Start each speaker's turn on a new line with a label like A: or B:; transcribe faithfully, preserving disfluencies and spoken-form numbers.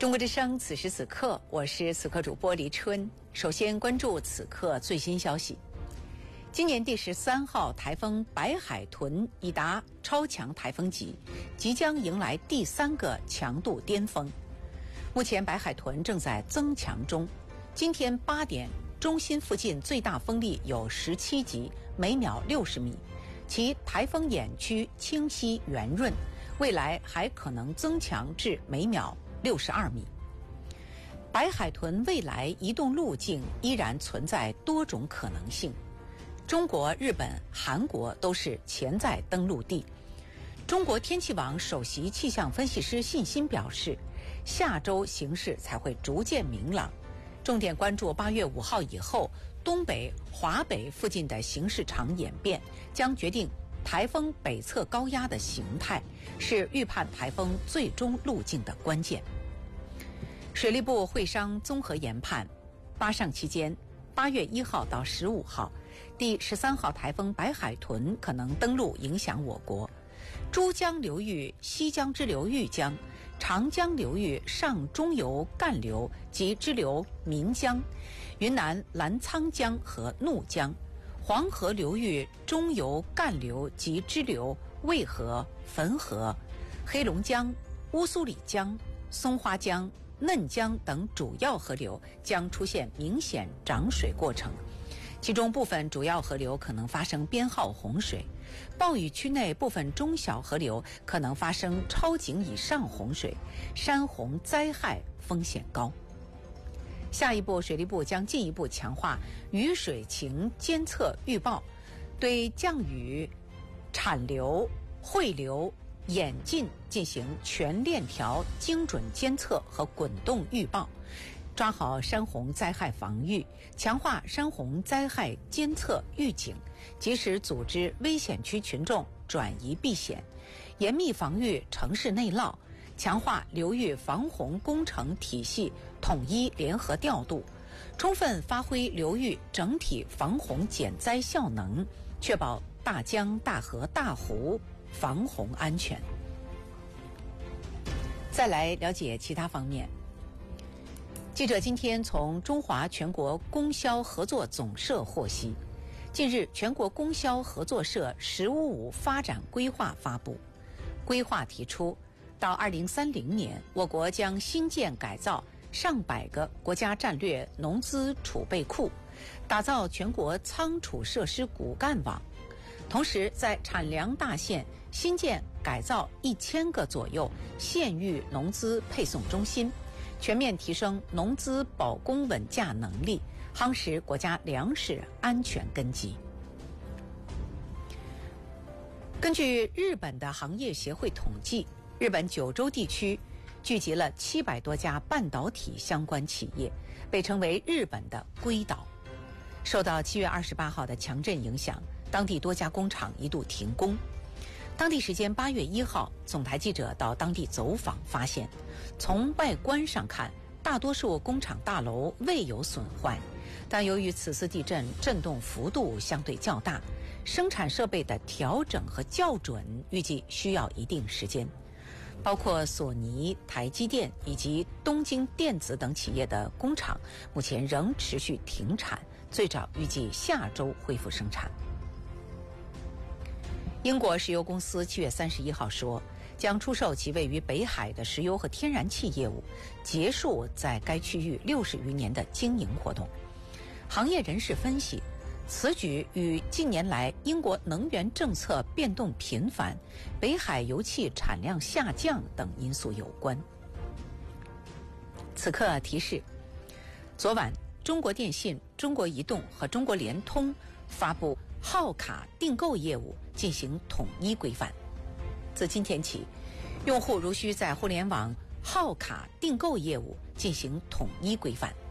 A: 中国之声，此时此刻，我是此刻主播黎春。首先关注此刻最新消息。今年第十三号台风白海豚已达超强台风级，即将迎来第三个强度巅峰。目前白海豚正在增强中，今天八点，中心附近最大风力有十七级，每秒六十米，其台风眼区清晰圆润，未来还可能增强至每秒六十二米。白海豚未来移动路径依然存在多种可能性，中国、日本、韩国都是潜在登陆地。中国天气网首席气象分析师信心表示，下周形势才会逐渐明朗，重点关注八月五号以后东北、华北附近的形势场演变，将决定台风北侧高压的形态，是预判台风最终路径的关键。水利部会商综合研判，八上期间，八月一号到十五号，第十三号台风白海豚可能登陆影响我国。珠江流域、西江支流豫江、长江流域上中游干流及支流岷江、云南澜沧江和怒江、黄河流域中游干流及支流渭河、汾河、黑龙江、乌苏里江、松花江、嫩江等主要河流将出现明显涨水过程，其中部分主要河流可能发生编号洪水，暴雨区内部分中小河流可能发生超警以上洪水，山洪灾害风险高。下一步，水利部将进一步强化雨水情监测预报，对降雨、产流、汇流、演进进行全链条精准监测和滚动预报，抓好山洪灾害防御，强化山洪灾害监测预警，及时组织危险区群众转移避险，严密防御城市内涝，强化流域防洪工程体系统一联合调度，充分发挥流域整体防洪减灾效能，确保大江大河大湖防洪安全。再来了解其他方面。记者今天从中华全国供销合作总社获悉，近日全国供销合作社“十五五”发展规划发布，规划提出，到二零三零年，我国将新建改造上百个国家战略农资储备库，打造全国仓储设施骨干网，同时在产粮大县新建改造一千个左右县域农资配送中心，全面提升农资保供稳价能力，夯实国家粮食安全根基。根据日本的行业协会统计，日本九州地区聚集了七百多家半导体相关企业，被称为日本的硅岛。受到七月二十八号的强震影响，当地多家工厂一度停工。当地时间八月一号，总台记者到当地走访，发现从外观上看，大多数工厂大楼未有损坏，但由于此次地震震动幅度相对较大，生产设备的调整和校准预计需要一定时间。包括索尼、台积电以及东京电子等企业的工厂目前仍持续停产，最早预计下周恢复生产。英国石油公司七月三十一号说，将出售其位于北海的石油和天然气业务，结束在该区域六十余年的经营活动。行业人士分析，此举与近年来英国能源政策变动频繁、北海油气产量下降等因素有关。此刻提示，昨晚中国电信、中国移动和中国联通发布号卡订购业务进行统一规范。自今天起，用户如需在互联网号卡订购业务进行统一规范。